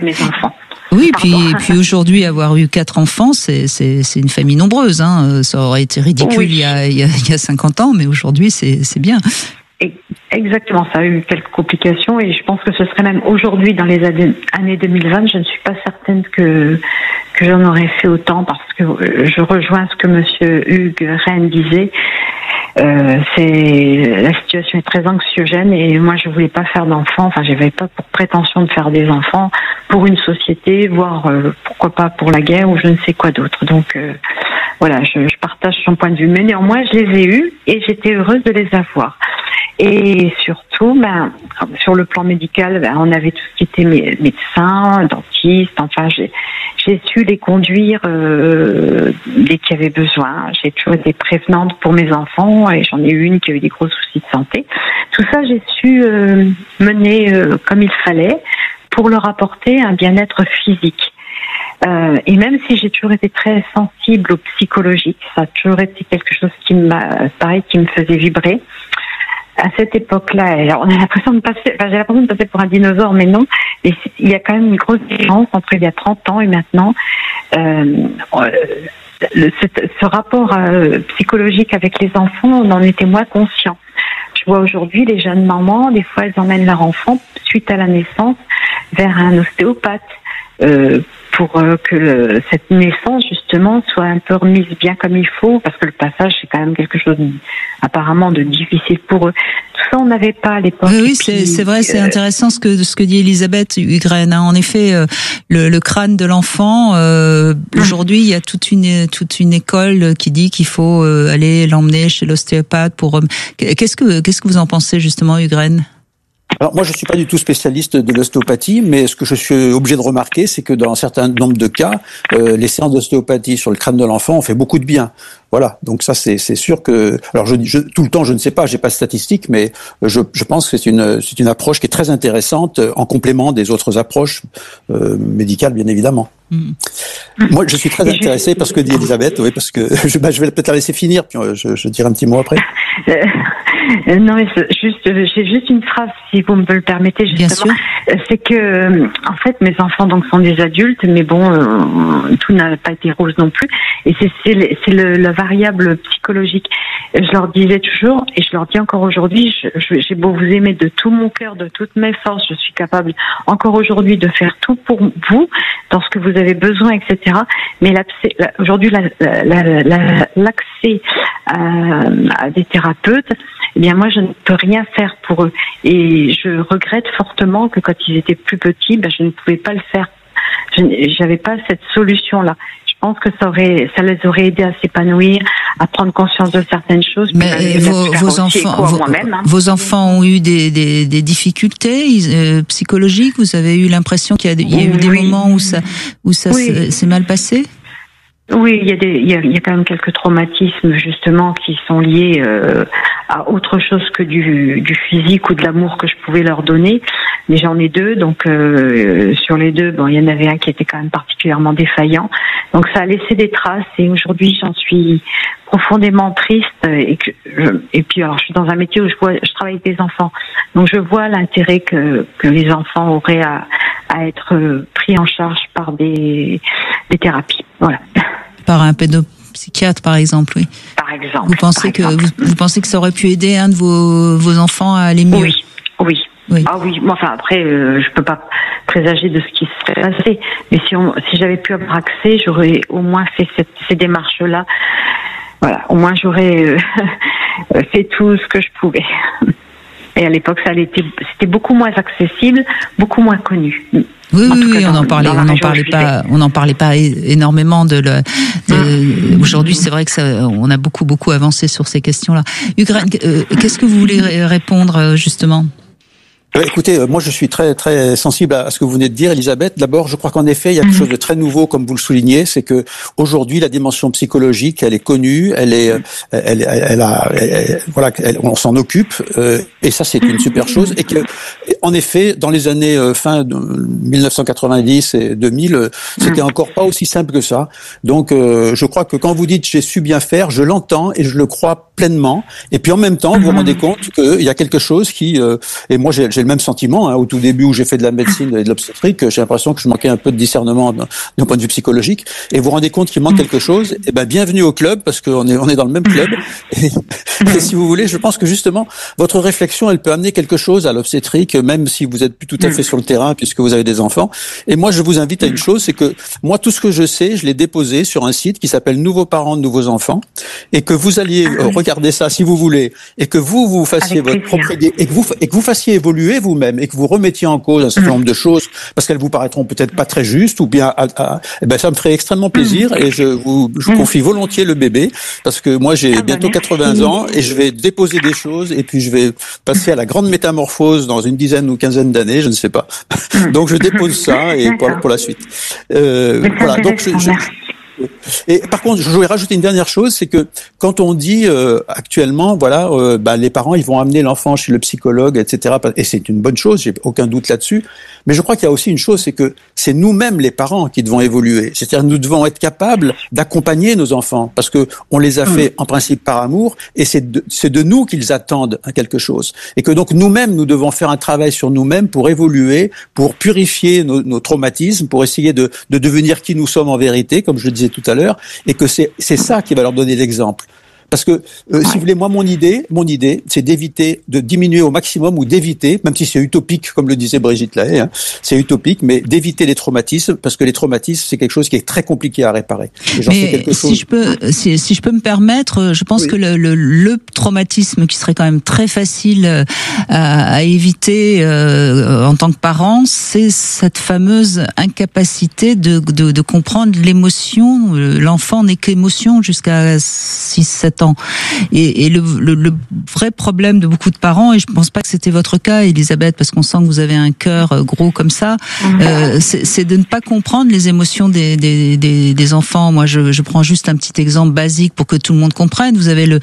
mes enfants. Oui, puis aujourd'hui, avoir eu 4 enfants, c'est une famille nombreuse. Hein. Ça aurait été ridicule il y a 50 ans, mais aujourd'hui, c'est bien. Exactement, ça a eu quelques complications et je pense que ce serait même aujourd'hui, dans les années 2020, je ne suis pas certaine que j'en aurais fait autant, parce que je rejoins ce que Monsieur Hugues Rennes disait. La situation est très anxiogène et moi je voulais pas faire d'enfants, enfin j'avais pas pour prétention de faire des enfants pour une société, voire pourquoi pas pour la guerre ou je ne sais quoi d'autre. Donc voilà, je partage son point de vue, mais néanmoins je les ai eus et j'étais heureuse de les avoir. Et surtout, sur le plan médical, on avait tout ce qui était médecins, dentistes, enfin j'ai su les conduire dès qu'il y avait besoin. J'ai toujours été prévenante pour mes enfants et j'en ai eu une qui a eu des gros soucis de santé. Tout ça, j'ai su mener comme il fallait pour leur apporter un bien-être physique. Et même si j'ai toujours été très sensible au psychologique, ça a toujours été quelque chose qui me faisait vibrer. À cette époque-là, on a l'impression de passer, j'ai l'impression de passer pour un dinosaure, mais non. Et il y a quand même une grosse différence entre il y a 30 ans et maintenant. Ce rapport psychologique avec les enfants, on en était moins conscient. Je vois aujourd'hui les jeunes mamans, des fois elles emmènent leur enfant suite à la naissance vers un ostéopathe pour que cette naissance justement soit un peu remise bien comme il faut, parce que le passage c'est quand même quelque chose apparemment de difficile pour eux. Tout ça on n'avait pas à l'époque. Oui, c'est vrai, c'est intéressant ce que dit Elisabeth Hugues-Rennes. En effet, le crâne de l'enfant. Aujourd'hui, il y a toute une école qui dit qu'il faut aller l'emmener chez l'ostéopathe pour. Qu'est-ce que vous en pensez justement, Hugues-Rennes ? Alors moi je suis pas du tout spécialiste de l'ostéopathie, mais ce que je suis obligé de remarquer, c'est que dans un certain nombre de cas, les séances d'ostéopathie sur le crâne de l'enfant ont fait beaucoup de bien. Voilà, donc ça c'est sûr que. Alors tout le temps je ne sais pas, j'ai pas de statistiques, mais je pense que c'est une approche qui est très intéressante en complément des autres approches médicales bien évidemment. Moi je suis très intéressé par ce que dit Elisabeth, oui, parce que je vais peut-être la laisser finir, puis je dirai un petit mot après. Non, mais j'ai juste une phrase, si vous me le permettez, justement. C'est que, en fait, mes enfants donc sont des adultes, mais bon, tout n'a pas été rose non plus. Et c'est la variable psychologique. Je leur disais toujours, et je leur dis encore aujourd'hui, j'ai beau vous aimer de tout mon cœur, de toutes mes forces, je suis capable encore aujourd'hui de faire tout pour vous, dans ce que vous avez besoin, etc. Mais aujourd'hui, l'accès à des thérapeutes, eh bien moi je ne peux rien faire pour eux. Et je regrette fortement que quand ils étaient plus petits, je ne pouvais pas le faire. J'avais pas cette solution-là. Je pense que ça les aurait aidés à s'épanouir, à prendre conscience de certaines choses. Mais vos enfants ont eu des difficultés psychologiques. Vous avez eu l'impression qu'il y a eu des moments où ça s'est mal passé? Oui, il y a quand même quelques traumatismes justement qui sont liés à autre chose que du physique ou de l'amour que je pouvais leur donner. Mais j'en ai 2, donc sur les 2, il y en avait un qui était quand même particulièrement défaillant. Donc ça a laissé des traces et aujourd'hui j'en suis profondément triste et puis alors je suis dans un métier où je travaille avec des enfants, donc je vois l'intérêt que les enfants auraient à être pris en charge par des thérapies. Voilà. Par un pédopsychiatre, par exemple, oui. Par exemple. Vous pensez que ça aurait pu aider un de vos enfants à aller mieux? Oui. Ah oui. Enfin après, je peux pas présager de ce qui se serait passé. Mais si j'avais pu avoir accès, j'aurais au moins fait ces démarches-là. Voilà. Au moins j'aurais fait tout ce que je pouvais. Et à l'époque, c'était beaucoup moins accessible, beaucoup moins connu. Oui, on n'en parlait pas énormément aujourd'hui, c'est vrai que on a beaucoup avancé sur ces questions-là. Hugues, qu'est-ce que vous voulez répondre, justement? Écoutez, moi je suis très très sensible à ce que vous venez de dire, Elisabeth. D'abord, je crois qu'en effet, il y a quelque chose de très nouveau, comme vous le soulignez, c'est que aujourd'hui la dimension psychologique, elle est connue, on s'en occupe, et ça c'est une super chose. Et que, en effet, dans les années fin de 1990 et 2000, c'était encore pas aussi simple que ça. Donc, je crois que quand vous dites j'ai su bien faire, je l'entends et je le crois pleinement. Et puis en même temps, vous vous rendez compte qu'il y a quelque chose qui, et moi j'ai le le même sentiment. Au tout début où j'ai fait de la médecine et de l'obstétrique, j'ai l'impression que je manquais un peu de discernement d'un point de vue psychologique. Et vous vous rendez compte qu'il manque quelque chose. Eh ben, bienvenue au club, parce qu'on est dans le même club. Et si vous voulez, je pense que justement, votre réflexion, elle peut amener quelque chose à l'obstétrique, même si vous êtes plus tout à fait sur le terrain, puisque vous avez des enfants. Et moi, je vous invite à une chose, c'est que moi, tout ce que je sais, je l'ai déposé sur un site qui s'appelle Nouveaux parents, nouveaux enfants, et que vous alliez regarder ça si vous voulez, et que vous fassiez votre propre idée, et que vous fassiez évoluer vous-même, et que vous remettiez en cause un certain nombre de choses, parce qu'elles vous paraîtront peut-être pas très justes, ou bien, eh ben, ça me ferait extrêmement plaisir, et je vous confie volontiers le bébé, parce que moi, j'ai bientôt 80 ans, et je vais déposer des choses, et puis je vais passer à la grande métamorphose dans une dizaine ou quinzaine d'années, je ne sais pas. Donc je dépose ça, et pour la suite. Voilà, donc et par contre, je voulais rajouter une dernière chose, c'est que quand on dit actuellement, voilà, les parents, ils vont amener l'enfant chez le psychologue, etc. Et c'est une bonne chose, j'ai aucun doute là-dessus. Mais je crois qu'il y a aussi une chose, c'est que c'est nous-mêmes les parents qui devons évoluer. C'est-à-dire nous devons être capables d'accompagner nos enfants, parce que on les a fait en principe par amour, et c'est de nous qu'ils attendent quelque chose. Et que donc nous-mêmes, nous devons faire un travail sur nous-mêmes pour évoluer, pour purifier nos traumatismes, pour essayer de devenir qui nous sommes en vérité, comme je le disais tout à l'heure, et que c'est ça qui va leur donner l'exemple. Parce que, si vous voulez, moi, mon idée, c'est d'éviter, de diminuer au maximum ou d'éviter, même si c'est utopique, comme le disait Brigitte Lahaye, c'est utopique, mais d'éviter les traumatismes, parce que les traumatismes, c'est quelque chose qui est très compliqué à réparer. Mais si je peux me permettre, je pense que le traumatisme qui serait quand même très facile à éviter en tant que parent, c'est cette fameuse incapacité de comprendre l'émotion. L'enfant n'est qu'émotion jusqu'à 6-7 ans. Et le vrai problème de beaucoup de parents, et je pense pas que c'était votre cas, Elisabeth, parce qu'on sent que vous avez un cœur gros comme ça, c'est de ne pas comprendre les émotions des enfants. Moi, je prends juste un petit exemple basique pour que tout le monde comprenne. Vous avez le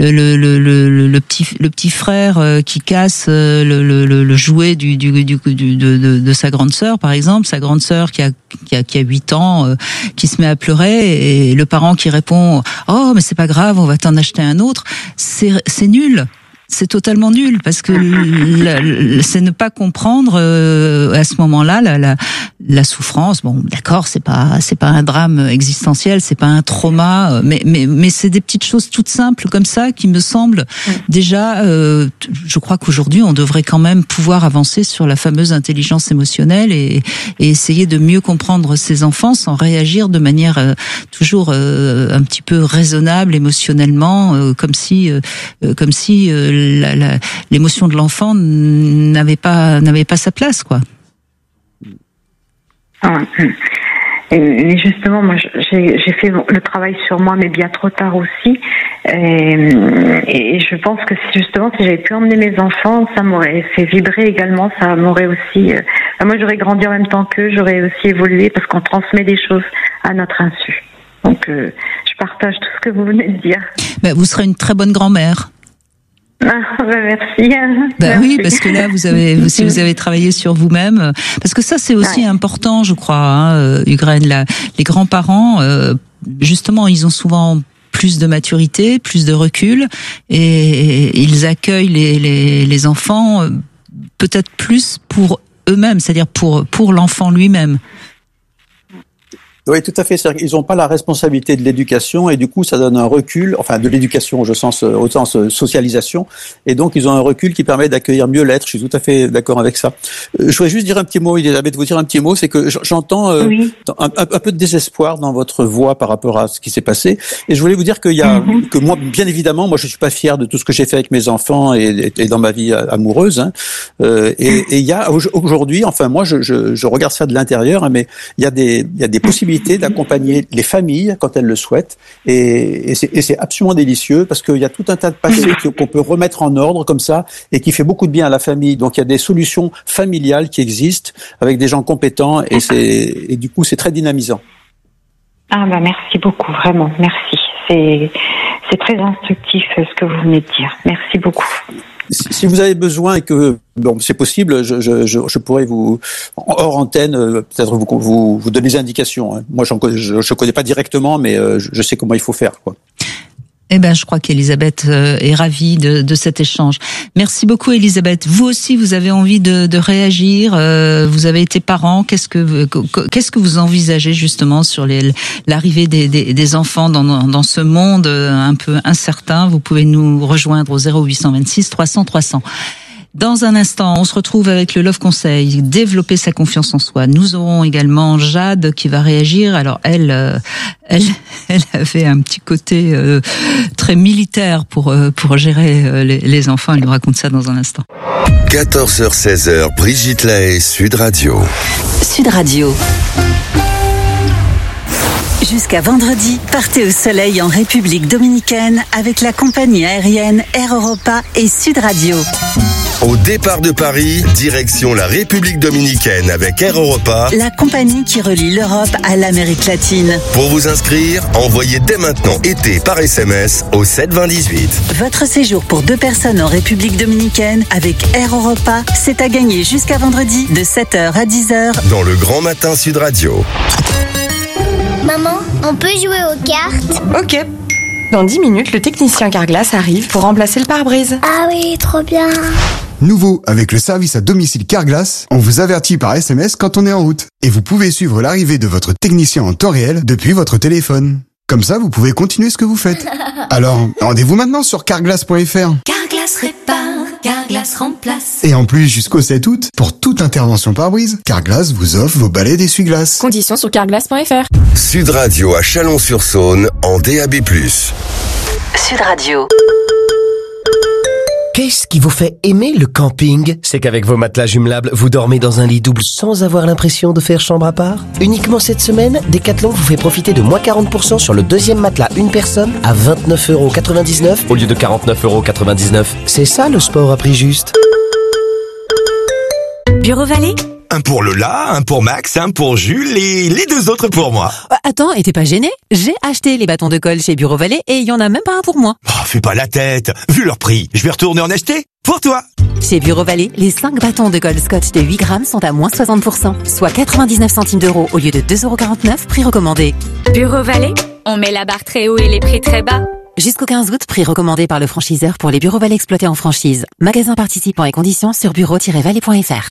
petit frère qui casse le jouet de sa grande sœur, par exemple, sa grande sœur qui a 8 ans, qui se met à pleurer, et le parent qui répond « Oh, mais c'est pas grave, on va t'en acheter un autre », c'est nul. C'est totalement nul, parce que c'est ne pas comprendre à ce moment-là la souffrance. Bon, d'accord, c'est pas un drame existentiel, c'est pas un trauma, mais c'est des petites choses toutes simples comme ça qui me semblent déjà. Je crois qu'aujourd'hui, on devrait quand même pouvoir avancer sur la fameuse intelligence émotionnelle et essayer de mieux comprendre ses enfants sans réagir de manière toujours un petit peu raisonnable émotionnellement, comme si l'émotion de l'enfant n'avait pas sa place, quoi. Et justement, moi, j'ai fait le travail sur moi, mais bien trop tard aussi. Et je pense que si j'avais pu emmener mes enfants, ça m'aurait fait vibrer également. Ça m'aurait aussi. Moi, j'aurais grandi en même temps qu'eux. J'aurais aussi évolué, parce qu'on transmet des choses à notre insu. Donc, je partage tout ce que vous venez de dire. Ben, vous serez une très bonne grand-mère. Merci. Oui, parce que là, si vous avez travaillé sur vous-même, parce que ça, c'est aussi important, je crois, Ugraine, les grands-parents, justement, ils ont souvent plus de maturité, plus de recul, et ils accueillent les enfants peut-être plus pour eux-mêmes, c'est-à-dire pour l'enfant lui-même. Oui, tout à fait. C'est-à-dire qu'ils n'ont pas la responsabilité de l'éducation, et du coup, ça donne un recul, enfin de l'éducation au sens socialisation, et donc ils ont un recul qui permet d'accueillir mieux l'être. Je suis tout à fait d'accord avec ça. Je voudrais juste dire un petit mot, Elisabeth, vous dire un petit mot, c'est que j'entends un peu de désespoir dans votre voix par rapport à ce qui s'est passé, et je voulais vous dire qu'il y a que moi, bien évidemment, moi je suis pas fier de tout ce que j'ai fait avec mes enfants et dans ma vie amoureuse, et il y a aujourd'hui, enfin moi je regarde ça de l'intérieur, mais il y a des possibilités d'accompagner les familles quand elles le souhaitent, et c'est absolument délicieux, parce qu'il y a tout un tas de passés qu'on peut remettre en ordre comme ça, et qui fait beaucoup de bien à la famille. Donc il y a des solutions familiales qui existent avec des gens compétents, et du coup c'est très dynamisant. Merci beaucoup, vraiment, merci. C'est très instructif ce que vous venez de dire. Merci beaucoup. Si vous avez besoin, et que c'est possible, je pourrais vous, hors antenne, peut-être vous donner des indications. Moi, je connais pas directement, mais je sais comment il faut faire, quoi. Eh ben, je crois qu'Elisabeth est ravie de cet échange. Merci beaucoup, Elisabeth. Vous aussi, vous avez envie de réagir. Vous avez été parent. Qu'est-ce que vous envisagez justement sur l'arrivée des enfants dans ce monde un peu incertain? Vous pouvez nous rejoindre au 0826 300 300. Dans un instant, on se retrouve avec le Love Conseil, développer sa confiance en soi. Nous aurons également Jade qui va réagir. Alors elle avait un petit côté très militaire pour gérer les enfants. Elle nous raconte ça dans un instant. 14h-16h, Brigitte Lahaie, Sud Radio. Sud Radio. Jusqu'à vendredi, partez au soleil en République dominicaine avec la compagnie aérienne Air Europa et Sud Radio. Au départ de Paris, direction la République dominicaine avec Air Europa, la compagnie qui relie l'Europe à l'Amérique latine. Pour vous inscrire, envoyez dès maintenant été par SMS au 72018. Votre séjour pour 2 personnes en République dominicaine avec Air Europa, c'est à gagner jusqu'à vendredi de 7h à 10h dans le Grand Matin Sud Radio. Maman, on peut jouer aux cartes? Ok. Dans 10 minutes, le technicien Carglass arrive pour remplacer le pare-brise. Ah oui, trop bien. Nouveau, avec le service à domicile Carglass, on vous avertit par SMS quand on est en route. Et vous pouvez suivre l'arrivée de votre technicien en temps réel depuis votre téléphone. Comme ça, vous pouvez continuer ce que vous faites. Alors, rendez-vous maintenant sur carglass.fr. Carglass répare, Carglass remplace. Et en plus, jusqu'au 7 août, pour toute intervention pare-brise, Carglass vous offre vos balais d'essuie-glace. Conditions sur carglass.fr. Sud Radio à Chalon-sur-Saône en DAB+. Sud Radio. Qu'est-ce qui vous fait aimer le camping? C'est qu'avec vos matelas jumelables, vous dormez dans un lit double sans avoir l'impression de faire chambre à part. Uniquement cette semaine, Decathlon vous fait profiter de moins 40% sur le deuxième matelas une personne à 29,99€ au lieu de 49,99€. C'est ça le sport à prix juste. Bureau Vallée? Un pour Lola, un pour Max, un pour Jules et les 2 autres pour moi. Attends, et t'es pas gêné? J'ai acheté les bâtons de colle chez Bureau Vallée et il y en a même pas un pour moi. Oh, fais pas la tête. Vu leur prix, je vais retourner en acheter pour toi. Chez Bureau Vallée, les 5 bâtons de colle Scotch de 8 grammes sont à moins 60%, soit 99 centimes d'euros au lieu de 2,49€, prix recommandé. Bureau Vallée, on met la barre très haut et les prix très bas. Jusqu'au 15 août, prix recommandé par le franchiseur pour les Bureau Vallée exploités en franchise. Magasins participants et conditions sur bureau-vallée.fr.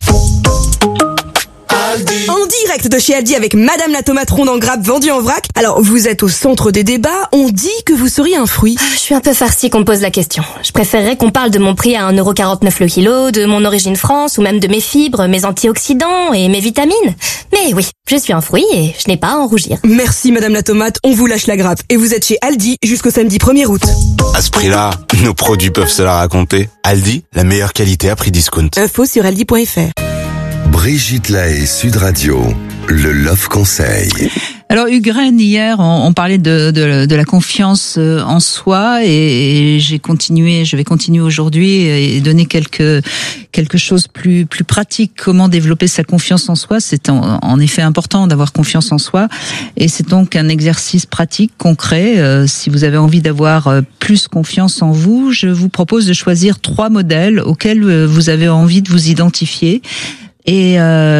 En direct de chez Aldi avec Madame la tomate ronde en grappe vendue en vrac. Alors, vous êtes au centre des débats, on dit que vous seriez un fruit. Je suis un peu farcie qu'on me pose la question. Je préférerais qu'on parle de mon prix à 1,49€ le kilo, de mon origine France, ou même de mes fibres, mes antioxydants et mes vitamines. Mais oui, je suis un fruit et je n'ai pas à en rougir. Merci Madame la tomate, on vous lâche la grappe. Et vous êtes chez Aldi jusqu'au samedi 1er août. À ce prix-là, nos produits peuvent se la raconter. Aldi, la meilleure qualité à prix discount. Info sur aldi.fr. Brigitte Lahaie, Sud Radio, le Love Conseil. Alors Hugues, hier, on parlait de la confiance en soi et je vais continuer aujourd'hui et donner quelque chose plus pratique. Comment développer sa confiance en soi? C'est en effet important d'avoir confiance en soi et c'est donc un exercice pratique, concret. Si vous avez envie d'avoir plus confiance en vous, je vous propose de choisir 3 modèles auxquels vous avez envie de vous identifier. Et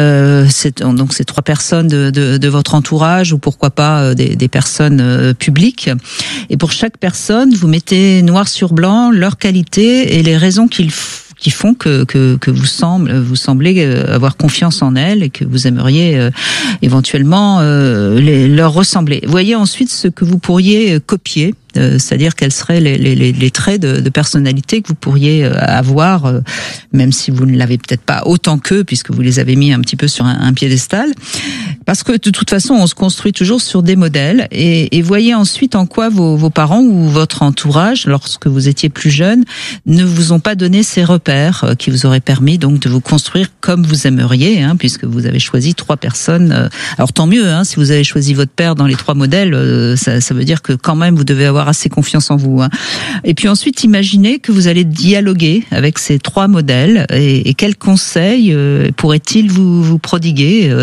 donc c'est 3 personnes de votre entourage ou pourquoi pas des personnes publiques. Et pour chaque personne, vous mettez noir sur blanc leurs qualités et les raisons qui font que vous semblez avoir confiance en elles et que vous aimeriez éventuellement leur ressembler. Voyez ensuite ce que vous pourriez copier. C'est-à-dire quels seraient les traits de personnalité que vous pourriez avoir, même si vous ne l'avez peut-être pas autant qu'eux, puisque vous les avez mis un petit peu sur un piédestal. Parce que de toute façon, on se construit toujours sur des modèles. Et voyez ensuite en quoi vos parents ou votre entourage, lorsque vous étiez plus jeune, ne vous ont pas donné ces repères qui vous auraient permis donc de vous construire comme vous aimeriez, puisque vous avez choisi 3 personnes. Alors tant mieux, si vous avez choisi votre père dans les 3 modèles, ça veut dire que quand même vous devez avoir assez confiance en vous. Et puis ensuite, imaginez que vous allez dialoguer avec ces 3 modèles et quels conseils pourraient-ils vous prodiguer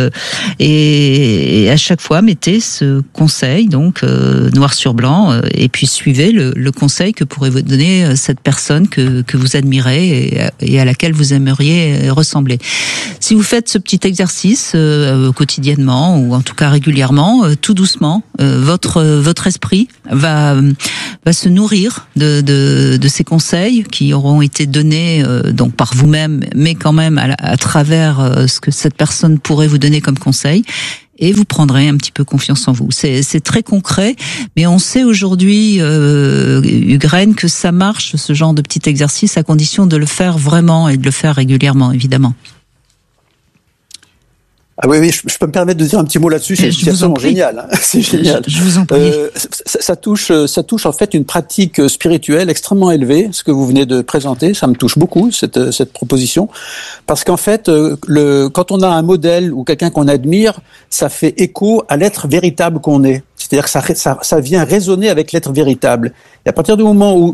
et à chaque fois, mettez ce conseil, donc noir sur blanc, et puis suivez le conseil que pourrait vous donner cette personne que vous admirez et à laquelle vous aimeriez ressembler. Si vous faites ce petit exercice quotidiennement ou en tout cas régulièrement, tout doucement, votre esprit va va se nourrir de ces conseils qui auront été donnés donc par vous-même, mais quand même à travers ce que cette personne pourrait vous donner comme conseil. Et vous prendrez un petit peu confiance en vous. C'est très concret, mais on sait aujourd'hui, Ukraine, que ça marche, ce genre de petit exercice, à condition de le faire vraiment et de le faire régulièrement, évidemment. Ah oui, je peux me permettre de dire un petit mot là-dessus. C'est absolument génial. Hein. C'est génial. Je vous en prie. Ça touche en fait une pratique spirituelle extrêmement élevée. Ce que vous venez de présenter, ça me touche beaucoup cette proposition, parce qu'en fait, quand on a un modèle ou quelqu'un qu'on admire, ça fait écho à l'être véritable qu'on est. C'est-à-dire que ça vient résonner avec l'être véritable. Et à partir du moment où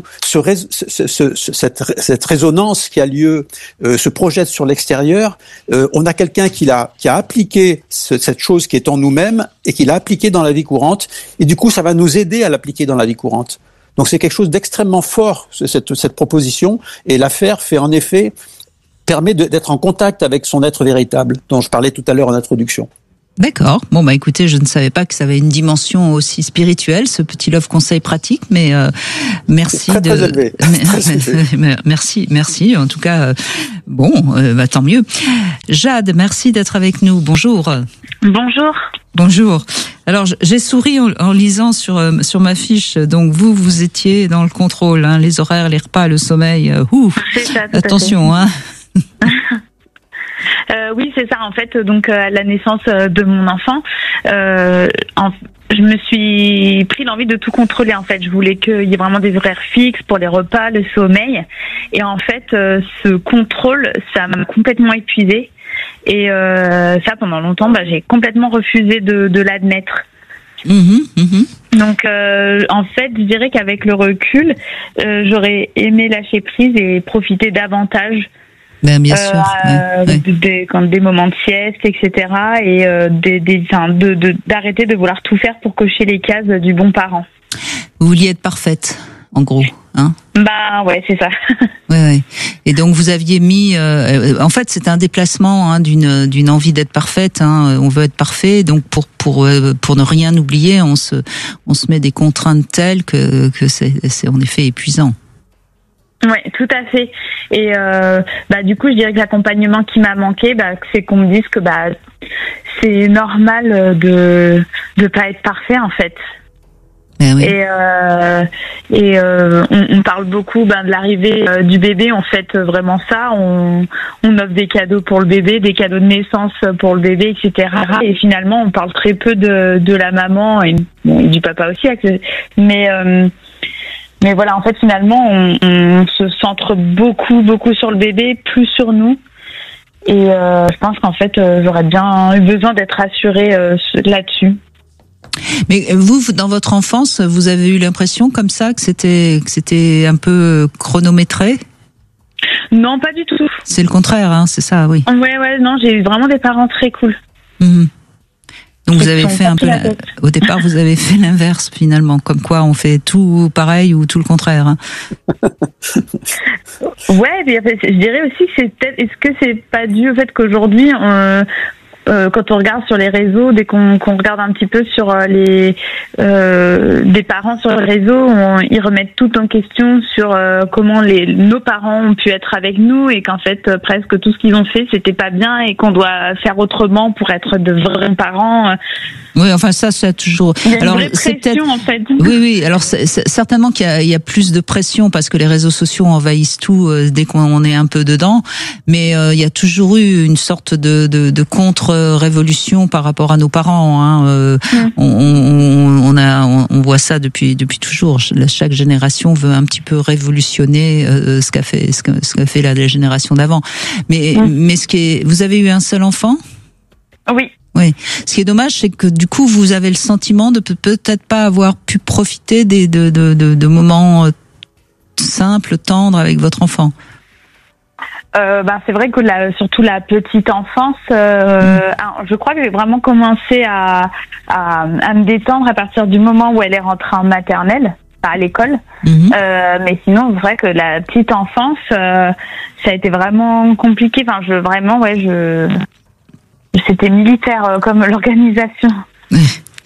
cette résonance qui a lieu se projette sur l'extérieur, on a quelqu'un qui a appliqué cette chose qui est en nous-mêmes et qui l'a appliquée dans la vie courante. Et du coup, ça va nous aider à l'appliquer dans la vie courante. Donc c'est quelque chose d'extrêmement fort, cette proposition. Et la faire permet d'être en contact avec son être véritable, dont je parlais tout à l'heure en introduction. D'accord. Bon, bah écoutez, je ne savais pas que ça avait une dimension aussi spirituelle, ce petit love conseil pratique, mais merci très élevé. Merci. En tout cas, tant mieux. Jade, merci d'être avec nous. Bonjour. Bonjour. Alors, j'ai souri en lisant sur ma fiche. Donc, vous étiez dans le contrôle, hein, les horaires, les repas, le sommeil. C'est ça, attention, hein. Oui, c'est ça. En fait, donc à la naissance de mon enfant, je me suis pris l'envie de tout contrôler. En fait, je voulais qu'il y ait vraiment des horaires fixes pour les repas, le sommeil. Et en fait, ce contrôle, ça m'a complètement épuisée. Et ça, pendant longtemps, j'ai complètement refusé de l'admettre. Donc, en fait, je dirais qu'avec le recul, j'aurais aimé lâcher prise et profiter davantage. Ben, bien sûr. Des moments de sieste, etc. Et d'arrêter de vouloir tout faire pour cocher les cases du bon parent. Vous vouliez être parfaite, en gros, hein? Ouais, c'est ça. Ouais. Et donc vous aviez mis, en fait, c'est un déplacement d'une envie d'être parfaite. Hein. On veut être parfait, donc pour ne rien oublier, on se met des contraintes telles que c'est en effet épuisant. Ouais, tout à fait. Et du coup, je dirais que l'accompagnement qui m'a manqué, c'est qu'on me dise que c'est normal de pas être parfait en fait. Oui. Et on parle beaucoup de l'arrivée du bébé. On fête vraiment ça. On offre des cadeaux pour le bébé, des cadeaux de naissance pour le bébé, etc. Et finalement, on parle très peu de la maman et du papa aussi. Mais voilà, en fait, finalement, on se centre beaucoup sur le bébé, plus sur nous. Et je pense qu'en fait, j'aurais bien eu besoin d'être rassurée là-dessus. Mais vous, dans votre enfance, vous avez eu l'impression comme ça que c'était un peu chronométré ? Non, pas du tout. C'est le contraire, hein, c'est ça, oui. Ouais, non, j'ai eu vraiment des parents très cool. Donc vous avez fait un peu, au départ, vous avez fait l'inverse finalement, comme quoi on fait tout pareil ou tout le contraire. Hein. Ouais, mais je dirais aussi que est-ce que c'est pas dû au fait qu'aujourd'hui, quand on regarde sur les réseaux, dès qu'on regarde un petit peu sur des parents sur les réseaux, ils remettent tout en question sur comment nos parents ont pu être avec nous et qu'en fait presque tout ce qu'ils ont fait c'était pas bien et qu'on doit faire autrement pour être de vrais parents. Oui, enfin ça toujours. Il y a une vraie pression en fait. Oui. Alors c'est certainement qu'il y a plus de pression parce que les réseaux sociaux envahissent tout dès qu'on est un peu dedans. Mais il y a toujours eu une sorte de contre-révolution par rapport à nos parents. Hein. On voit ça depuis toujours. Chaque génération veut un petit peu révolutionner ce qu'a fait la génération d'avant. Mais vous avez eu un seul enfant ? Oui. Oui. Ce qui est dommage, c'est que du coup, vous avez le sentiment de peut-être pas avoir pu profiter de moments simples, tendres avec votre enfant. C'est vrai que surtout la petite enfance, je crois que j'ai vraiment commencé à me détendre à partir du moment où elle est rentrée en maternelle, à l'école. Mais sinon, c'est vrai que la petite enfance, ça a été vraiment compliqué. Enfin, c'était militaire comme l'organisation.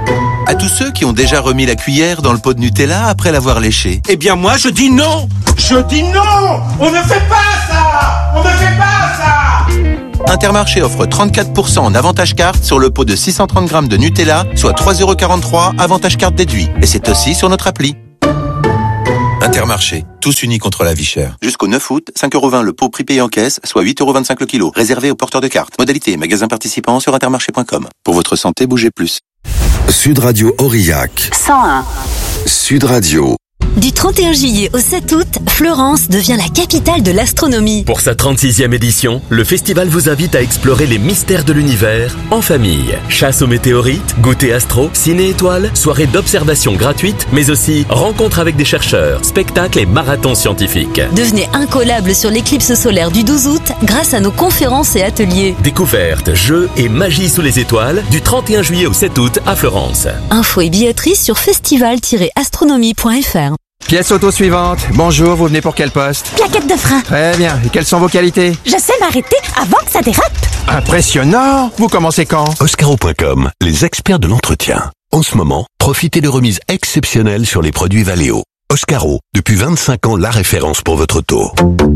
À tous ceux qui ont déjà remis la cuillère dans le pot de Nutella après l'avoir léché. Eh bien moi je dis non. Je dis non. On ne fait pas ça. On ne fait pas ça. Intermarché offre 34% en avantage carte sur le pot de 630 grammes de Nutella, soit 3,43 € avantage carte déduit. Et c'est aussi sur notre appli. Intermarché, tous unis contre la vie chère. Jusqu'au 9 août, 5,20 € le pot prix payé en caisse, soit 8,25 € le kilo. Réservé aux porteurs de cartes. Modalité, magasin participant sur intermarché.com. Pour votre santé, bougez plus. Sud Radio Aurillac. 101. Sud Radio. Du 31 juillet au 7 août, Florence devient la capitale de l'astronomie. Pour sa 36e édition, le festival vous invite à explorer les mystères de l'univers en famille. Chasse aux météorites, goûter astro, ciné-étoiles, soirée d'observation gratuite, mais aussi rencontres avec des chercheurs, spectacles et marathons scientifiques. Devenez incollable sur l'éclipse solaire du 12 août grâce à nos conférences et ateliers. Découvertes, jeux et magie sous les étoiles du 31 juillet au 7 août à Florence. Infos et billetterie sur festival-astronomie.fr. Pièce auto suivante. Bonjour, vous venez pour quel poste? Plaquette de frein. Très bien. Et quelles sont vos qualités? Je sais m'arrêter avant que ça dérape. Impressionnant. Vous commencez quand? Oscaro.com, les experts de l'entretien. En ce moment, profitez de remises exceptionnelles sur les produits Valeo. Oscaro, depuis 25 ans, la référence pour votre auto.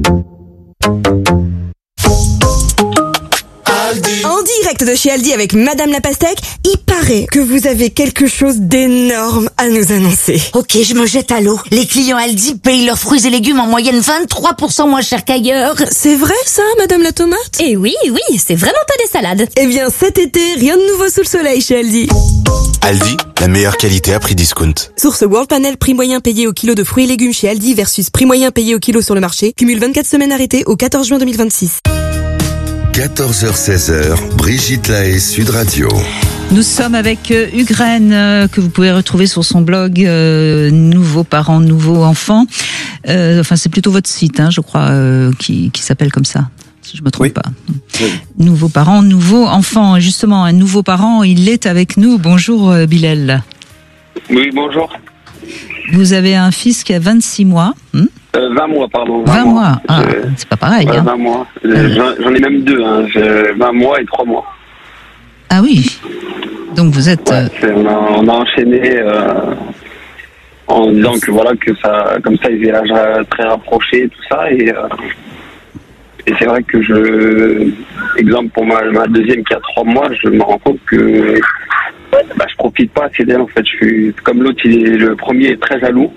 En direct de chez Aldi avec Madame la Pastèque, il paraît que vous avez quelque chose d'énorme à nous annoncer. Ok, je me jette à l'eau. Les clients Aldi payent leurs fruits et légumes en moyenne 23% moins cher qu'ailleurs. C'est vrai ça, Madame la Tomate? Eh oui, c'est vraiment pas des salades. Eh bien, cet été, rien de nouveau sous le soleil chez Aldi. Aldi, la meilleure qualité à prix discount. Source World Panel, prix moyen payé au kilo de fruits et légumes chez Aldi versus prix moyen payé au kilo sur le marché. Cumule 24 semaines arrêtées au 14 juin 2026. 14h-16h, Brigitte Lahaie, Sud Radio. Nous sommes avec Ugraine, que vous pouvez retrouver sur son blog Nouveaux parents, nouveaux enfants. Enfin, c'est plutôt votre site, je crois, qui s'appelle comme ça, si je me trompe pas. Oui. Nouveaux parents, nouveaux enfants. Justement, un nouveau parent, il est avec nous. Bonjour Bilal. Oui, bonjour. Vous avez un fils qui a 26 mois. 20 mois, pardon. 20 mois. Ah, c'est pas pareil. 20 mois. J'en ai même deux. 20 mois et 3 mois. Ah oui. Donc vous êtes... on a enchaîné en disant que voilà, que ça, comme ça, ils avaient l'âge très rapproché et tout ça. Et c'est vrai que exemple pour ma deuxième qui a 3 mois, je me rends compte que je profite pas assez d'elle en fait. Je suis comme l'autre, le premier est très jaloux.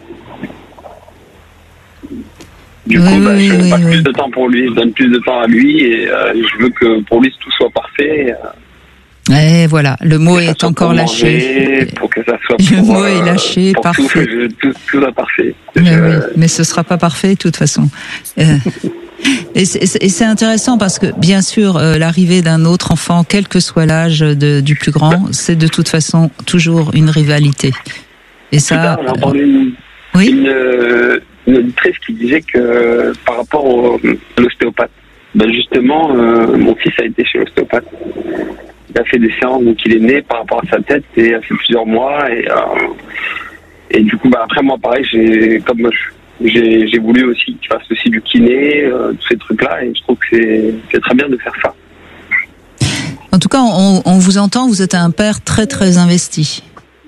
Du coup, je passe plus de temps pour lui, je donne plus de temps à lui et je veux que pour lui tout soit parfait. Et voilà, le mot est encore lâché. Pour que ça soit le mot est lâché, parfait. Tout soit parfait. Mais ce sera pas parfait de toute façon. Et c'est intéressant parce que bien sûr l'arrivée d'un autre enfant, quel que soit l'âge du plus grand, c'est de toute façon toujours une rivalité. Et ça. J'ai entendu une auditrice qui disait que par rapport à l'ostéopathe, justement, mon fils a été chez l'ostéopathe. Il a fait des séances, donc il est né par rapport à sa tête et il a fait plusieurs mois. Et du coup, après moi, pareil, j'ai voulu aussi qu'il fasse aussi du kiné, tous ces trucs-là, et je trouve que c'est très bien de faire ça. En tout cas, on vous entend, vous êtes un père très très investi.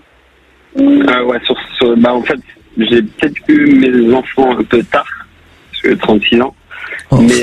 En fait, j'ai peut-être eu mes enfants un peu tard, j'ai 36 ans, mais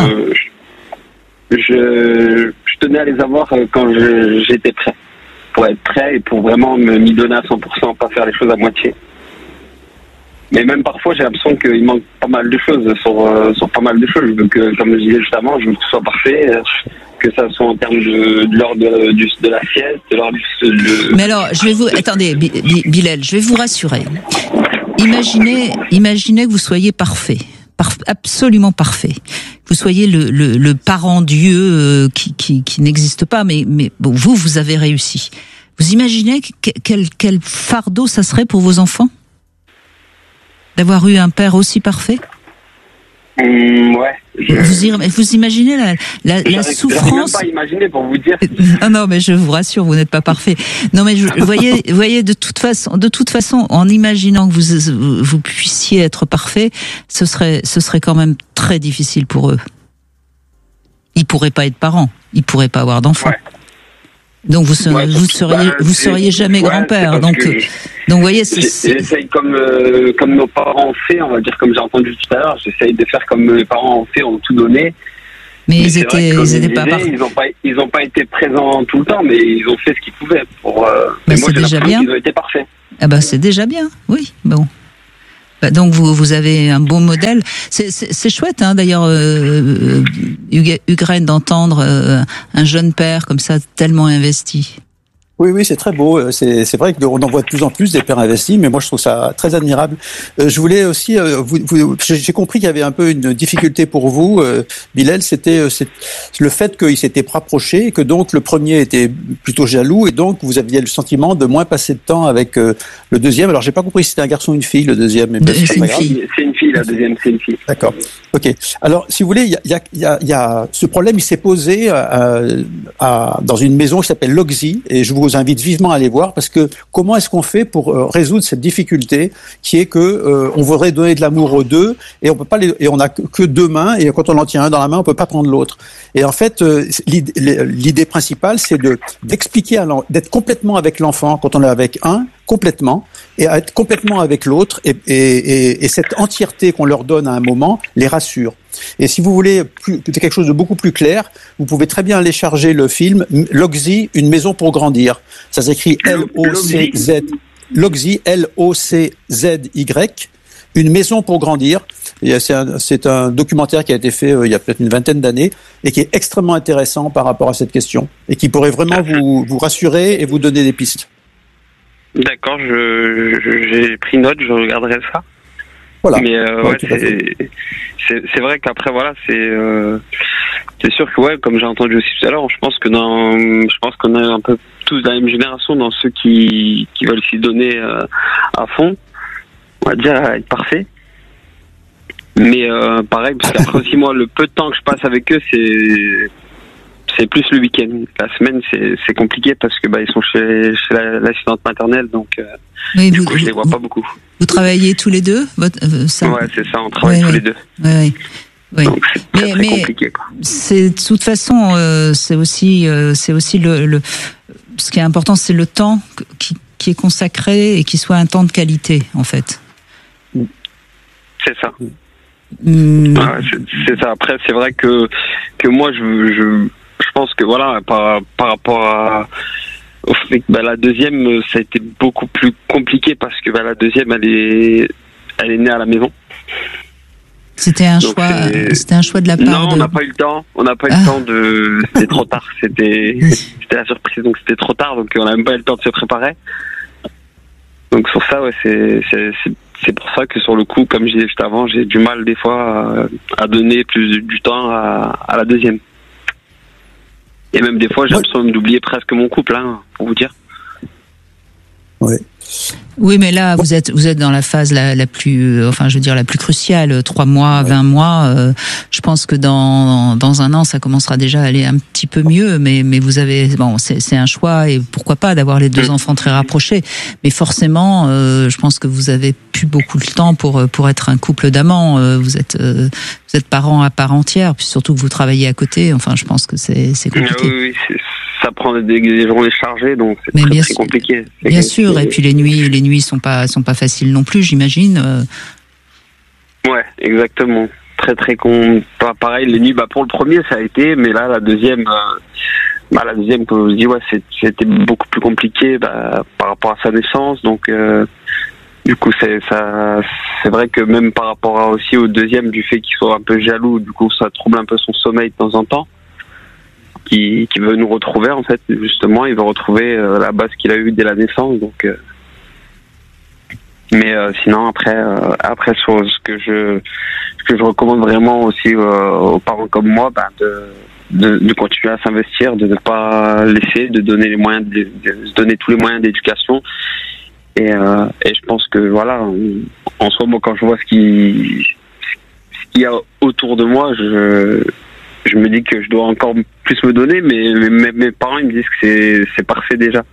je tenais à les avoir quand j'étais prêt, pour être prêt et pour vraiment m'y donner à 100%, pas faire les choses à moitié. Mais même parfois, j'ai l'impression qu'il manque pas mal de choses sur pas mal de choses. Je veux que, comme je disais juste avant, je veux que tout soit parfait, que ça soit en termes de l'heure de la sieste, de l'heure du... Mais alors, attendez, Bilal, je vais vous rassurer. Imaginez que vous soyez parfait. Absolument parfait. Vous soyez le parent Dieu qui n'existe pas, mais bon, vous avez réussi. Vous imaginez quel fardeau ça serait pour vos enfants d'avoir eu un père aussi parfait? Ouais. Vous imaginez la souffrance? Je même pas imaginer pour vous dire. Non, mais je vous rassure, vous n'êtes pas parfait. Non, mais voyez, de toute façon, en imaginant que vous puissiez être parfait, ce serait quand même très difficile pour eux. Ils pourraient pas être parents, ils pourraient pas avoir d'enfants. Donc vous seriez jamais grand-père. Donc vous voyez, j'essaye comme nos parents ont fait, on va dire, comme j'ai entendu tout à l'heure, j'essaye de faire comme mes parents ont fait, ont tout donné. Mais ils étaient pas ils ont pas été présents tout le temps, mais ils ont fait ce qu'ils pouvaient pour. Bah, moi, c'est déjà bien. Ils ont été parfaits. Ah bah c'est déjà bien, oui. Bon. Bah, donc vous avez un beau modèle. C'est chouette, hein, d'ailleurs, Ukraine, d'entendre un jeune père comme ça tellement investi. Oui, c'est très beau. C'est vrai qu'on en voit de plus en plus des pères investis, mais moi je trouve ça très admirable. Je voulais aussi, j'ai compris qu'il y avait un peu une difficulté pour vous, Bilal, c'était le fait qu'il s'était rapproché, et que donc le premier était plutôt jaloux, et donc vous aviez le sentiment de moins passer de temps avec le deuxième. Alors j'ai pas compris si c'était un garçon ou une fille, le deuxième. Mais c'est une fille. C'est une fille, la deuxième, c'est une fille. D'accord. Ok. Alors si vous voulez, il y a ce problème, il s'est posé dans une maison qui s'appelle Loxy, et je vous invite vivement à aller voir, parce que comment est-ce qu'on fait pour résoudre cette difficulté qui est que on voudrait donner de l'amour aux deux, et on peut pas et on a que deux mains, et quand on en tient un dans la main, on peut pas prendre l'autre. Et en fait, l'idée principale, c'est d'expliquer d'être complètement avec l'enfant quand on est avec un, complètement, et à être complètement avec l'autre, et cette entièreté qu'on leur donne à un moment les rassure. Et si vous voulez quelque chose de beaucoup plus clair, vous pouvez très bien aller charger le film Loxy, une maison pour grandir. Ça s'écrit L-O-C-Z. Loxy, L-O-C-Z-Y. Une maison pour grandir. C'est un documentaire qui a été fait il y a peut-être une vingtaine d'années, et qui est extrêmement intéressant par rapport à cette question, et qui pourrait vraiment vous rassurer et vous donner des pistes. D'accord, j'ai pris note, je regarderai ça. Voilà. Mais c'est vrai qu'après voilà, c'est sûr que ouais, comme j'ai entendu aussi tout à l'heure, je pense qu'on est un peu tous de la même génération, dans ceux qui veulent s'y donner à fond, on va dire, à être parfait. Mais pareil, parce qu'après aussi moi, le peu de temps que je passe avec eux, c'est plus le week-end. La semaine, c'est compliqué parce que ils sont chez l'assistante maternelle, donc du coup je les vois pas beaucoup. Vous travaillez tous les deux, ça? Ouais, c'est ça, on travaille tous les deux. Oui. Donc c'est très compliqué, quoi. C'est de toute façon, c'est aussi le ce qui est important, c'est le temps qui est consacré, et qui soit un temps de qualité, en fait. C'est ça. C'est ça. Après, c'est vrai que moi, je pense que voilà, par rapport au fait que la deuxième, ça a été beaucoup plus compliqué, parce que la deuxième, elle est née à la maison. C'était un choix de la part. Non, on n'a pas eu le temps. On n'a pas eu le temps c'était trop tard. C'était la surprise, donc c'était trop tard, donc on n'a même pas eu le temps de se préparer. Donc sur ça, ouais, c'est pour ça que sur le coup, comme je disais juste avant, j'ai du mal des fois à donner plus du temps à la deuxième. Et même des fois, j'ai l'impression d'oublier presque mon couple, hein, pour vous dire. Ouais. Oui, mais là, vous êtes dans la phase la plus, la plus cruciale. 3 mois, 20 mois. Je pense que dans un an, ça commencera déjà à aller un petit peu mieux. Mais vous avez, c'est un choix, et pourquoi pas d'avoir les deux enfants très rapprochés. Mais forcément, je pense que vous avez plus beaucoup de temps pour être un couple d'amants. Vous êtes parents à part entière, puis surtout que vous travaillez à côté. Enfin, je pense que c'est compliqué. Oui, ça prend des journées chargées, donc c'est très compliqué. Bien sûr, et puis les nuits sont pas faciles non plus, j'imagine. Ouais, exactement. Très très pareil, les nuits, pour le premier ça a été, mais là la deuxième, comme je vous dis, ouais, c'était beaucoup plus compliqué par rapport à sa naissance, donc du coup c'est vrai que même par rapport aussi au deuxième, du fait qu'il soit un peu jaloux, du coup ça trouble un peu son sommeil de temps en temps. Qui veut nous retrouver, en fait, justement, il veut retrouver la base qu'il a eue dès la naissance, donc. Mais sinon, après sur ce que je recommande vraiment aussi aux parents comme moi, de continuer à s'investir, de ne pas laisser, de donner les moyens, de donner tous les moyens d'éducation. Et je pense que voilà, en soi, moi, quand je vois ce qu'il y a autour de moi, je me dis que je dois encore plus me donner, mais mes parents, ils me disent que c'est parfait déjà.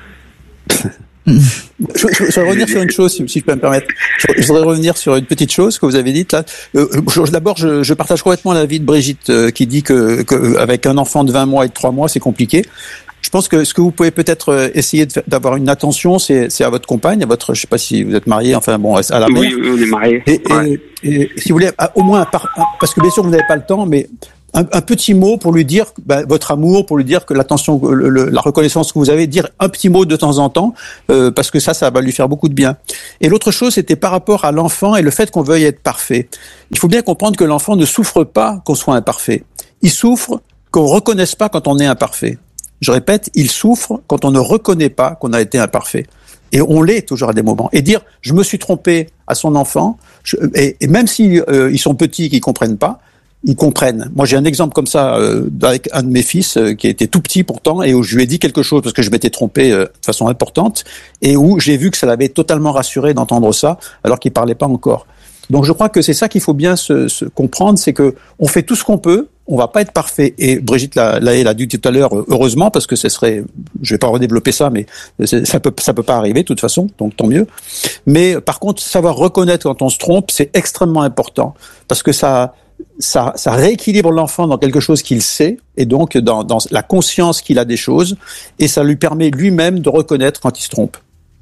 Je voudrais revenir sur une chose, si je peux me permettre. Je voudrais revenir sur une petite chose que vous avez dite là. D'abord, je partage complètement l'avis de Brigitte qui dit que avec un enfant de 20 mois et de 3 mois, c'est compliqué. Je pense que ce que vous pouvez peut-être essayer d'avoir une attention, c'est à votre compagne, à votre, je sais pas si vous êtes marié, enfin bon, à la mère. Oui, on est mariés. Et si vous voulez, au moins, parce que bien sûr vous n'avez pas le temps, mais un petit mot pour lui dire votre amour, pour lui dire que l'attention, la reconnaissance que vous avez, dire un petit mot de temps en temps, parce que ça va lui faire beaucoup de bien. Et l'autre chose, c'était par rapport à l'enfant et le fait qu'on veuille être parfait. Il faut bien comprendre que l'enfant ne souffre pas qu'on soit imparfait. Il souffre qu'on reconnaisse pas quand on est imparfait. Je répète, il souffre quand on ne reconnaît pas qu'on a été imparfait. Et on l'est toujours à des moments. Et dire, je me suis trompé à son enfant, et même si ils sont petits, qu'ils comprennent pas, ils comprennent. Moi, j'ai un exemple comme ça avec un de mes fils qui était tout petit pourtant, et où je lui ai dit quelque chose parce que je m'étais trompé de façon importante, et où j'ai vu que ça l'avait totalement rassuré d'entendre ça, alors qu'il parlait pas encore. Donc, je crois que c'est ça qu'il faut bien se comprendre, c'est que on fait tout ce qu'on peut. On va pas être parfait. Et Brigitte l'a dit tout à l'heure, heureusement, parce que ce serait, je vais pas redévelopper ça, mais ça peut pas arriver de toute façon, donc tant mieux. Mais par contre, savoir reconnaître quand on se trompe, c'est extrêmement important, parce que ça rééquilibre l'enfant dans quelque chose qu'il sait, et donc dans la conscience qu'il a des choses, et ça lui permet lui-même de reconnaître quand il se trompe.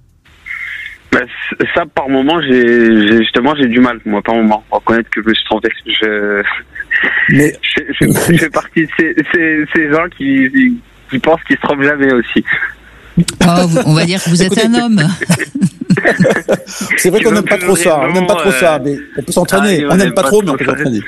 Ça, par moment, j'ai du mal, moi, par moment, à reconnaître que je me suis trompé. Je fais partie de ces gens qui pensent qu'ils se trompent jamais aussi. On va dire que vous êtes un homme. C'est vrai qu'on n'aime pas trop ça. On n'aime pas trop ça, mais on peut s'entraîner. On n'aime pas trop, mais on peut s'entraîner.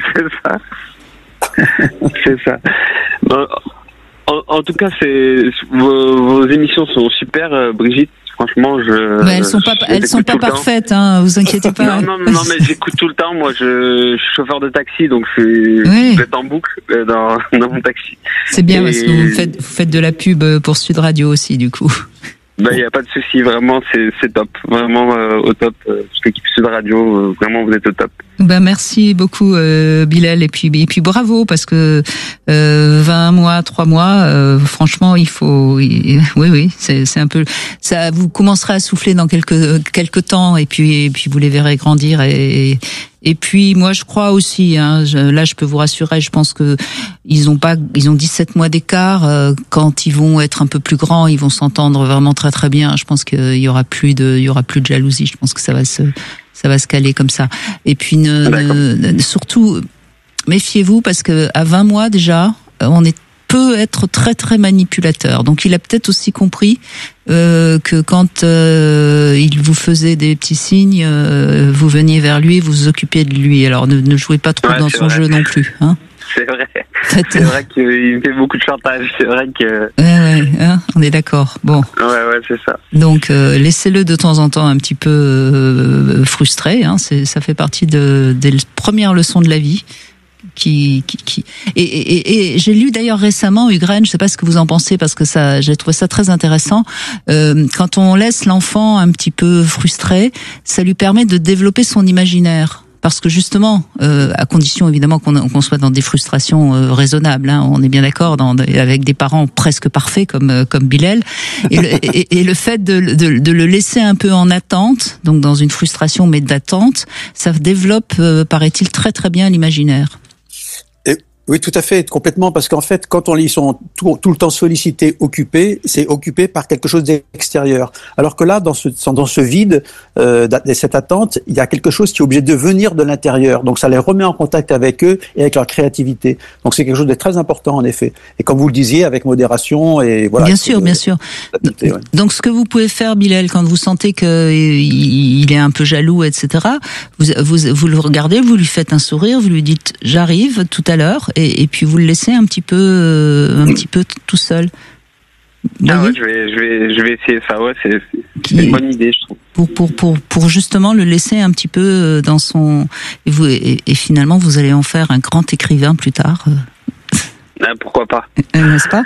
C'est ça. Bon, en tout cas, vos émissions sont super, Brigitte. Franchement, elles sont pas parfaites, hein, vous inquiétez pas. Non, mais j'écoute tout le temps. Moi, je suis chauffeur de taxi, donc je vais en boucle dans mon taxi. C'est bien parce que vous faites de la pub pour Sud Radio aussi, du coup. Y a pas de souci, vraiment, c'est top, vraiment au top. Toute l'équipe Sud Radio, vraiment, vous êtes au top. Merci beaucoup, Bilal, et puis bravo, parce que 20 mois, 3 mois, franchement, il faut, oui, c'est un peu, ça, vous commencerez à souffler dans quelques temps, et puis vous les verrez grandir, et puis moi je crois aussi, là je peux vous rassurer, je pense que ils ont 17 mois d'écart, quand ils vont être un peu plus grands, ils vont s'entendre vraiment très très bien. Je pense qu'il y aura plus de jalousie. Je pense que ça va se caler comme ça. Et puis surtout méfiez-vous, parce que à 20 mois déjà, on peut être très très manipulateur. Donc il a peut-être aussi compris que quand il vous faisait des petits signes, vous veniez vers lui, vous vous occupiez de lui. Alors ne jouez pas trop dans son jeu non plus, hein. C'est vrai. C'est vrai qu'il me fait beaucoup de chantage. C'est vrai que. Ouais, on est d'accord. Bon. Ouais, c'est ça. Donc laissez-le de temps en temps un petit peu frustré. Hein. Ça fait partie des premières leçons de la vie. Et j'ai lu d'ailleurs récemment, Ugraine, je sais pas ce que vous en pensez, parce que j'ai trouvé ça très intéressant. Quand on laisse l'enfant un petit peu frustré, ça lui permet de développer son imaginaire. Parce que justement, à condition évidemment qu'on soit dans des frustrations raisonnables, hein, on est bien d'accord, avec des parents presque parfaits comme Bilal, et le fait de le laisser un peu en attente, donc dans une frustration mais d'attente, ça développe, paraît-il, très très bien l'imaginaire. Oui, tout à fait, complètement, parce qu'en fait, quand ils sont tout le temps sollicités, occupés, c'est occupé par quelque chose d'extérieur. Alors que là, dans ce vide, cette attente, il y a quelque chose qui est obligé de venir de l'intérieur. Donc ça les remet en contact avec eux et avec leur créativité. Donc c'est quelque chose de très important, en effet. Et comme vous le disiez, avec modération et voilà. Bien sûr. Donc ce que vous pouvez faire, Bilal, quand vous sentez qu'il est un peu jaloux, etc., vous le regardez, vous lui faites un sourire, vous lui dites « j'arrive tout à l'heure ». Et puis vous le laissez un petit peu tout seul. Je vais essayer ça. Ouais, c'est une bonne idée, je trouve. Pour justement le laisser un petit peu dans son et finalement vous allez en faire un grand écrivain plus tard. Pourquoi pas, n'est-ce pas?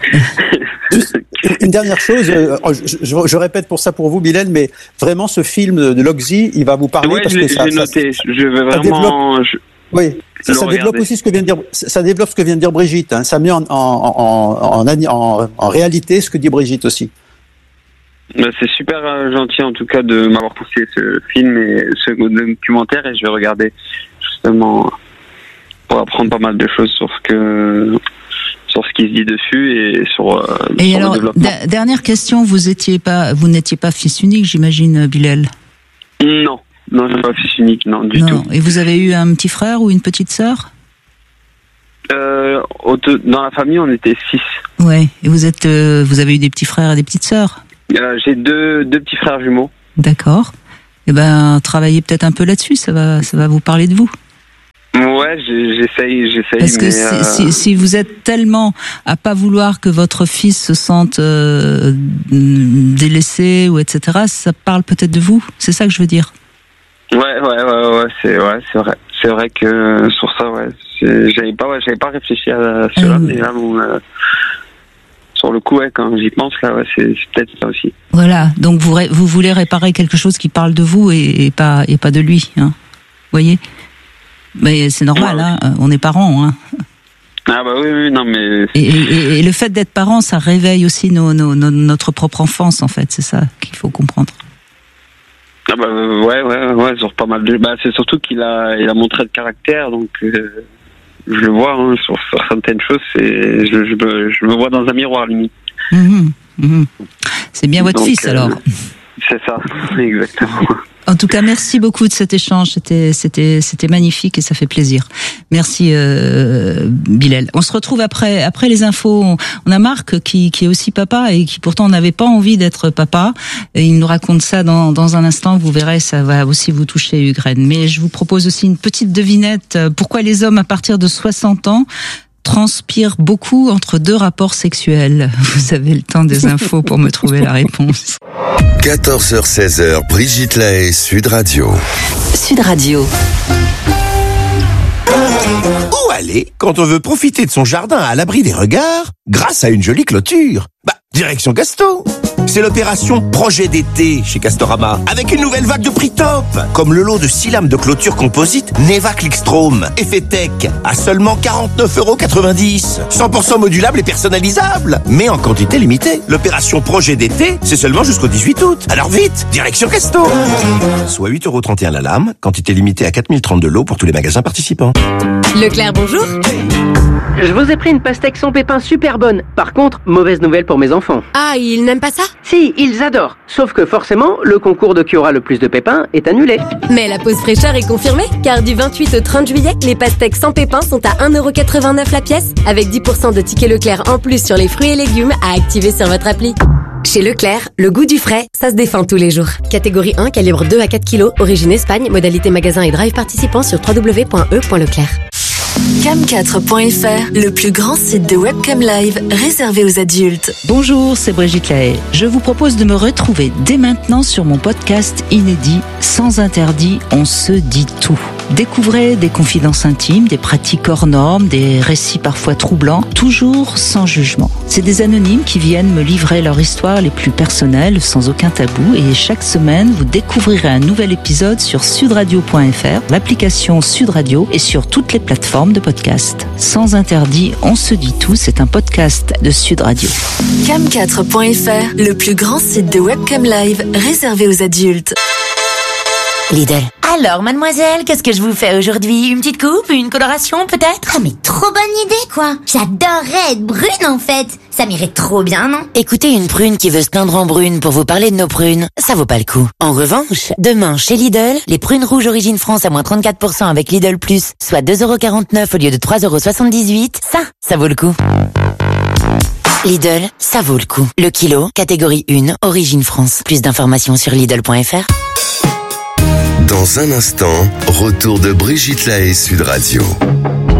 Une dernière chose, je répète pour vous, Bilal, mais vraiment ce film de Loxy, il va vous parler parce que ça. J'ai noté. Je veux vraiment. Oui, ça développe aussi ce que vient de dire. Ça développe ce que vient de dire Brigitte. Hein. Ça met en réalité ce que dit Brigitte aussi. C'est super gentil en tout cas de m'avoir poussé ce film et ce documentaire, et je vais regarder justement pour apprendre pas mal de choses sur sur ce qui se dit dessus et sur et sur alors, le développement. dernière question, vous n'étiez pas fils unique, j'imagine, Bilal? Non, j'ai pas fils unique, non, du tout. Et vous avez eu un petit frère ou une petite sœur? Dans la famille, on était 6. Ouais. Et vous avez eu des petits frères et des petites sœurs? J'ai deux petits frères jumeaux. D'accord. Eh ben, travaillez peut-être un peu là-dessus, ça va vous parler de vous. Ouais, j'essaye. Parce que si vous êtes tellement à pas vouloir que votre fils se sente délaissé ou etc., ça parle peut-être de vous. C'est ça que je veux dire. Ouais, c'est vrai. C'est vrai que sur ça, j'avais pas réfléchi à cela, mais là, sur le coup, quand j'y pense, là, c'est peut-être ça aussi. Voilà. Donc vous voulez réparer quelque chose qui parle de vous et pas de lui, hein. Vous voyez? Mais c'est normal, hein. On est parents, hein. Ah bah oui, non mais. Et le fait d'être parent, ça réveille aussi notre propre enfance, en fait. C'est ça qu'il faut comprendre. Ah bah ouais, sur pas mal de. Bah c'est surtout qu'il a montré le caractère, donc je le vois sur certaines choses. Je me vois dans un miroir limite. C'est bien votre fils alors. C'est ça, exactement. En tout cas, merci beaucoup de cet échange. C'était magnifique et ça fait plaisir. Merci Bilal. On se retrouve après les infos. On a Marc qui est aussi papa et qui pourtant n'avait pas envie d'être papa. Et il nous raconte ça dans un instant. Vous verrez, ça va aussi vous toucher, Ukraine. Mais je vous propose aussi une petite devinette. Pourquoi les hommes à partir de 60 ans transpirent beaucoup entre deux rapports sexuels? Vous avez le temps des infos pour me trouver la réponse. 14h-16h, Brigitte Lahaie, Sud Radio. Sud Radio. Où aller quand on veut profiter de son jardin à l'abri des regards grâce à une jolie clôture? Direction Casto. C'est l'opération Projet d'été chez Castorama, avec une nouvelle vague de prix top, comme le lot de 6 lames de clôture composite Neva Clickstrom, effet tech, à seulement 49,90 €. 100% modulable et personnalisable, mais en quantité limitée. L'opération Projet d'été, c'est seulement jusqu'au 18 août. Alors vite, direction Casto. Soit 8,31 € la lame, quantité limitée à 4030 de lot pour tous les magasins participants. Leclerc, bonjour. Je vous ai pris une pastèque sans pépins super bonne. Par contre, mauvaise nouvelle pour mes enfants. Ah, ils n'aiment pas ça? Si, ils adorent. Sauf que forcément, le concours de qui aura le plus de pépins est annulé. Mais la pause fraîcheur est confirmée, car du 28 au 30 juillet, les pastèques sans pépins sont à 1,89 € la pièce, avec 10% de tickets Leclerc en plus sur les fruits et légumes à activer sur votre appli. Chez Leclerc, le goût du frais, ça se défend tous les jours. Catégorie 1, calibre 2 à 4 kg, origine Espagne, modalité magasin et drive participant sur www.e.leclerc. Cam4.fr, le plus grand site de webcam live réservé aux adultes. Bonjour, c'est Brigitte Lahaie. Je vous propose de me retrouver dès maintenant sur mon podcast inédit Sans interdit, on se dit tout. Découvrez des confidences intimes, des pratiques hors normes, des récits parfois troublants, toujours sans jugement. C'est des anonymes qui viennent me livrer leur histoire les plus personnelles, sans aucun tabou, et chaque semaine, vous découvrirez un nouvel épisode sur sudradio.fr, l'application Sud Radio et sur toutes les plateformes de podcast. Sans interdit, on se dit tout, c'est un podcast de Sud Radio. Cam4.fr, le plus grand site de webcam live réservé aux adultes. Lidl. Alors, mademoiselle, qu'est-ce que je vous fais aujourd'hui? Une petite coupe? Une coloration, peut-être? Ah, mais trop bonne idée, quoi. J'adorerais être brune, en fait. Ça m'irait trop bien, non? Écoutez, une prune qui veut se teindre en brune pour vous parler de nos prunes, ça vaut pas le coup. En revanche, demain, chez Lidl, les prunes rouges origine France à moins 34% avec Lidl Plus, soit 2,49 € au lieu de 3,78 €, ça vaut le coup. Lidl, ça vaut le coup. Le kilo, catégorie 1, origine France. Plus d'informations sur Lidl.fr. Dans un instant, retour de Brigitte Lahaie, Sud Radio.